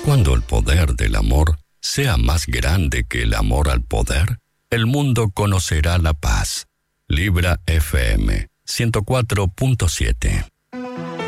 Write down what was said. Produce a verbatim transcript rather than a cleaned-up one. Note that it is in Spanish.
Cuando el poder del amor sea más grande que el amor al poder, el mundo conocerá la paz. Libra F M ciento cuatro punto siete.